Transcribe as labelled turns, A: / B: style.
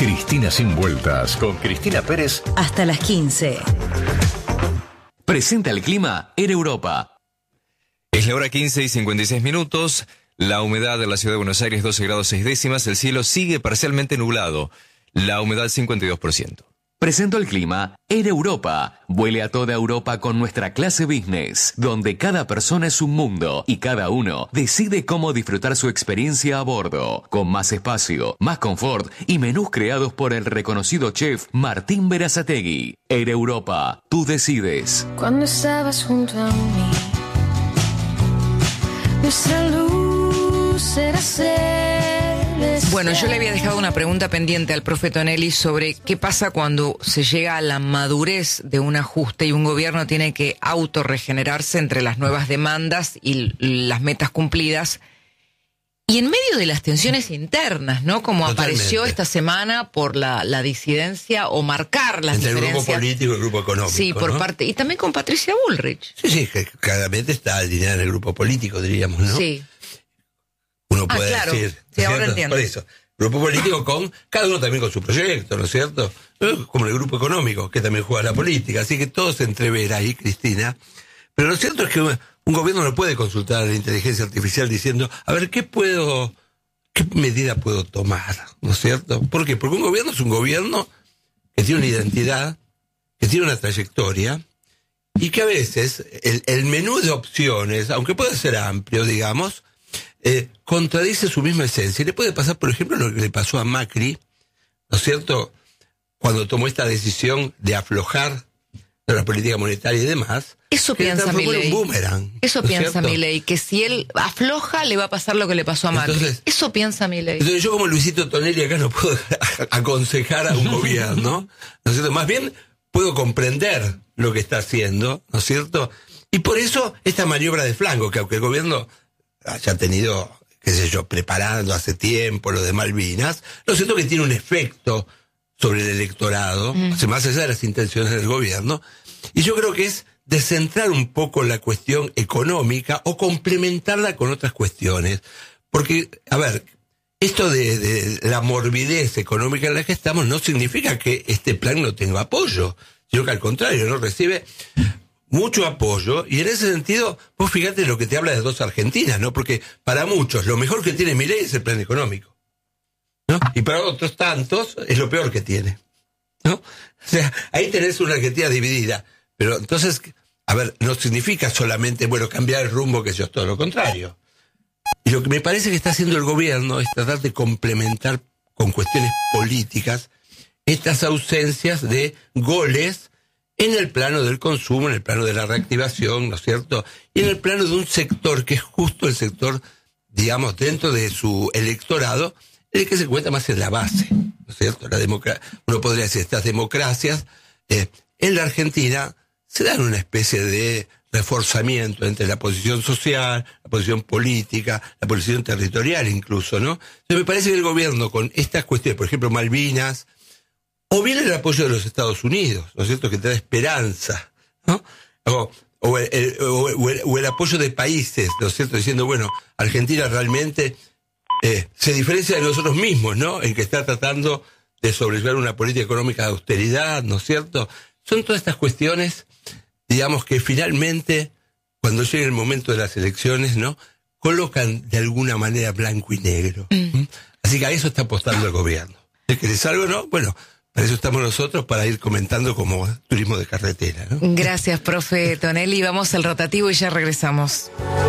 A: Cristina Sin Vueltas, con Cristina Pérez.
B: Hasta las 15.
C: Presenta el clima en Europa.
D: Es la hora 15:56. La humedad de la ciudad de Buenos Aires 12 grados 6 décimas. El cielo sigue parcialmente nublado. La humedad 52%.
C: Presento el clima en Europa. Vuele a toda Europa con nuestra clase business, donde cada persona es un mundo y cada uno decide cómo disfrutar su experiencia a bordo, con más espacio, más confort y menús creados por el reconocido chef Martín Berazategui. En Europa, tú decides.
E: Cuando estabas junto a mí, nuestra luz era celestial.
F: Bueno, yo le había dejado una pregunta pendiente al profe Tonelli sobre qué pasa cuando se llega a la madurez de un ajuste y un gobierno tiene que autorregenerarse entre las nuevas demandas y las metas cumplidas. Y en medio de las tensiones internas, ¿no? Como
G: Totalmente.
F: Apareció esta semana por la disidencia o marcar las
G: entre
F: diferencias.
G: el grupo político y el grupo económico.
F: Sí, por
G: ¿no?
F: parte. Y también con Patricia Bullrich.
G: Sí, que claramente está alineada en el grupo político, diríamos, ¿no?
F: Sí.
G: Uno puede
F: claro.
G: decir.
F: Sí,
G: ¿no es
F: ahora
G: cierto?
F: entiendo.
G: Por eso. Grupo político con cada uno también con su proyecto, ¿no es cierto? Como el grupo económico, que también juega la política. Así que todo se entrevera ahí, Cristina. Pero lo cierto es que un gobierno no puede consultar a la inteligencia artificial diciendo, a ver, ¿qué medida puedo tomar? ¿No es cierto? ¿Por qué? Porque un gobierno es un gobierno que tiene una identidad, que tiene una trayectoria, y que a veces el menú de opciones, aunque pueda ser amplio, digamos, contradice su misma esencia. Y le puede pasar, por ejemplo, lo que le pasó a Macri, ¿no es cierto?, cuando tomó esta decisión de aflojar de la política monetaria y demás.
F: Eso piensa Milei.
G: Un boomerang,
F: Eso
G: ¿no es
F: piensa
G: cierto?
F: Milei, que si él afloja le va a pasar lo que le pasó a Macri.
G: Entonces,
F: eso piensa Milei.
G: Entonces yo como Luisito Tonelli acá no puedo aconsejar a un gobierno, ¿no es cierto? Más bien puedo comprender lo que está haciendo, ¿no es cierto? Y por eso esta maniobra de flanco, que aunque el gobierno haya tenido, qué sé yo, preparando hace tiempo lo de Malvinas, lo cierto es que tiene un efecto sobre el electorado, o sea, más allá de las intenciones del gobierno, y yo creo que es descentrar un poco la cuestión económica o complementarla con otras cuestiones. Porque, a ver, esto de la morbidez económica en la que estamos no significa que este plan no tenga apoyo, sino que al contrario, no recibe mucho apoyo, y en ese sentido, vos fíjate lo que te habla de dos Argentinas, ¿no? Porque para muchos lo mejor que tiene Milei es el plan económico, ¿no? Y para otros tantos es lo peor que tiene, ¿no? O sea, ahí tenés una Argentina dividida. Pero entonces, a ver, no significa solamente, bueno, cambiar el rumbo, que eso es todo lo contrario. Y lo que me parece que está haciendo el gobierno es tratar de complementar con cuestiones políticas estas ausencias de goles en el plano del consumo, en el plano de la reactivación, ¿no es cierto? Y en el plano de un sector que es justo el sector, digamos, dentro de su electorado, el que se encuentra más en la base, ¿no es cierto? Uno podría decir, estas democracias en la Argentina se dan una especie de reforzamiento entre la posición social, la posición política, la posición territorial incluso, ¿no? Entonces me parece que el gobierno con estas cuestiones, por ejemplo, Malvinas, o bien el apoyo de los Estados Unidos, ¿no es cierto?, que te da esperanza, ¿no? O el apoyo de países, ¿no es cierto?, diciendo, bueno, Argentina realmente se diferencia de nosotros mismos, ¿no?, en que está tratando de sobrellevar una política económica de austeridad, ¿no es cierto? Son todas estas cuestiones, digamos, que finalmente, cuando llegue el momento de las elecciones, ¿no?, colocan de alguna manera blanco y negro. Así que a eso está apostando el gobierno. ¿Si querés algo, no? Bueno, para eso estamos nosotros, para ir comentando como turismo de carretera, ¿no?
F: Gracias, profe Tonelli. Vamos al rotativo y ya regresamos.